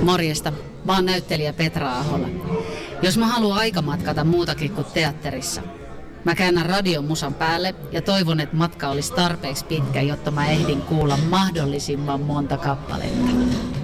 Morjesta, mä oon näyttelijä Petra Ahola. Jos mä haluan aikamatkata muutakin kuin teatterissa, mä käännän radiomusan päälle ja toivon, että matka olisi tarpeeksi pitkä, jotta mä ehdin kuulla mahdollisimman monta kappaletta.